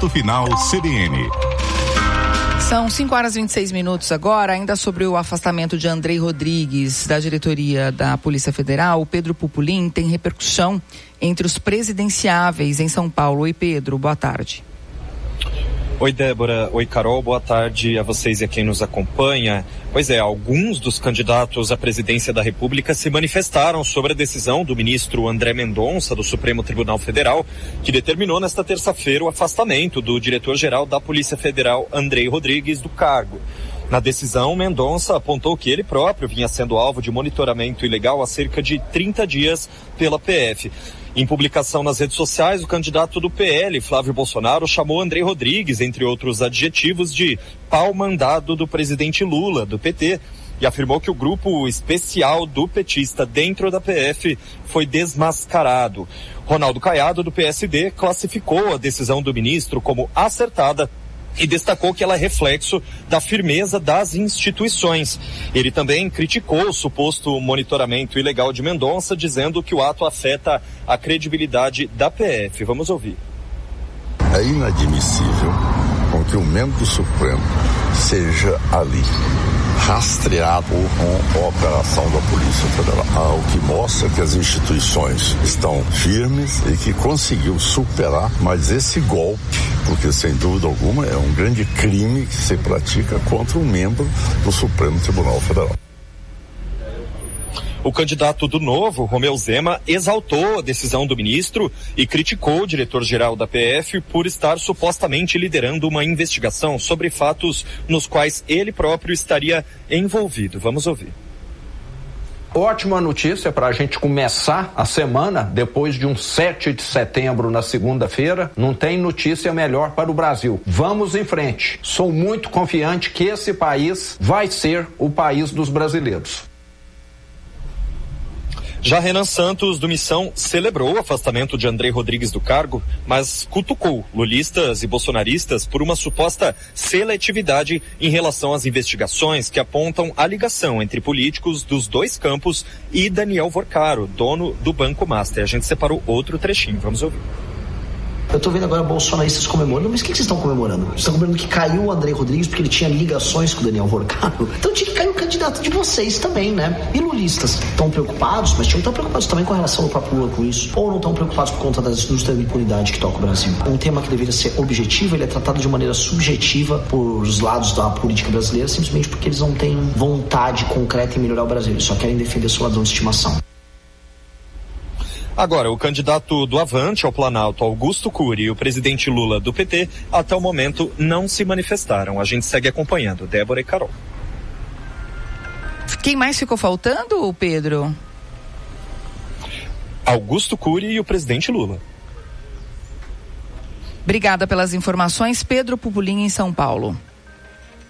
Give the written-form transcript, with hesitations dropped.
Ponto Final CBN. São 5h26 agora, ainda sobre o afastamento de Andrei Rodrigues da diretoria da Polícia Federal. O Pedro Pupolin tem repercussão entre os presidenciáveis em São Paulo. Oi, Pedro, boa tarde. Oi, Débora. Oi, Carol. Boa tarde a vocês e a quem nos acompanha. Pois é, alguns dos candidatos à presidência da República se manifestaram sobre a decisão do ministro André Mendonça, do Supremo Tribunal Federal, que determinou nesta terça-feira o afastamento do diretor-geral da Polícia Federal, Andrei Rodrigues, do cargo. Na decisão, Mendonça apontou que ele próprio vinha sendo alvo de monitoramento ilegal há cerca de 30 dias pela PF. Em publicação nas redes sociais, o candidato do PL, Flávio Bolsonaro, chamou Andrei Rodrigues, entre outros adjetivos, de pau mandado do presidente Lula, do PT, e afirmou que o grupo especial do petista dentro da PF foi desmascarado. Ronaldo Caiado, do PSD, classificou a decisão do ministro como acertada e destacou que ela é reflexo da firmeza das instituições. Ele também criticou o suposto monitoramento ilegal de Mendonça, dizendo que o ato afeta a credibilidade da PF. Vamos ouvir. É inadmissível com que um membro do Supremo seja ali rastreado com a operação da Polícia Federal, o que mostra que as instituições estão firmes e que conseguiu superar, mas esse golpe, porque sem dúvida alguma é um grande crime que se pratica contra um membro do Supremo Tribunal Federal. O candidato do Novo, Romeu Zema, exaltou a decisão do ministro e criticou o diretor-geral da PF por estar supostamente liderando uma investigação sobre fatos nos quais ele próprio estaria envolvido. Vamos ouvir. Ótima notícia para a gente começar a semana depois de um 7 de setembro na segunda-feira. Não tem notícia melhor para o Brasil. Vamos em frente. Sou muito confiante que esse país vai ser o país dos brasileiros. Já Renan Santos, do Missão, celebrou o afastamento de Andrei Rodrigues do cargo, mas cutucou lulistas e bolsonaristas por uma suposta seletividade em relação às investigações que apontam a ligação entre políticos dos dois campos e Daniel Vorcaro, dono do Banco Master. A gente separou outro trechinho, vamos ouvir. Eu tô vendo agora bolsonaristas comemorando, mas o que vocês estão comemorando? Vocês estão comemorando que caiu o Andrei Rodrigues porque ele tinha ligações com o Daniel Vorcaro? Então tinha que cair o candidato de vocês também, né? E lulistas estão preocupados, mas tinham que estar preocupados também com a relação do próprio Lula com isso, ou não estão preocupados por conta das indústrias da impunidade que toca o Brasil. Um tema que deveria ser objetivo, ele é tratado de maneira subjetiva por os lados da política brasileira, simplesmente porque eles não têm vontade concreta em melhorar o Brasil, eles só querem defender seu ladrão de estimação. Agora, o candidato do Avante ao Planalto, Augusto Cury, e o presidente Lula do PT, até o momento não se manifestaram. A gente segue acompanhando. Débora e Carol. Quem mais ficou faltando, Pedro? Augusto Cury e o presidente Lula. Obrigada pelas informações. Pedro Pupolin, em São Paulo.